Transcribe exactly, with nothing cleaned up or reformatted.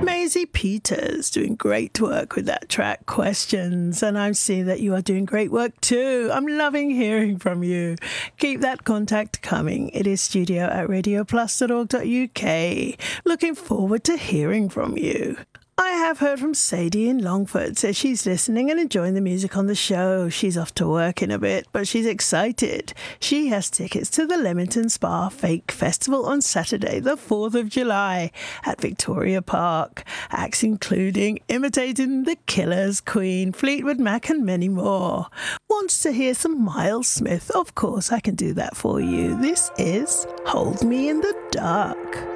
Maisie Peters doing great work with that track, Questions, and I'm seeing that you are doing great work too. I'm loving hearing from you. Keep that contact coming. It is studio at radio plus dot org dot U K. Looking forward to hearing from you. I have heard from Sadie in Longford, says she's listening and enjoying the music on the show. She's off to work in a bit, but she's excited. She has tickets to the Leamington Spa Fake Festival on Saturday, the fourth of July at Victoria Park. Acts including Imitating the Killers, Queen, Fleetwood Mac and many more. Wants to hear some Miles Smith? Of course I can do that for you. This is Hold Me in the Dark.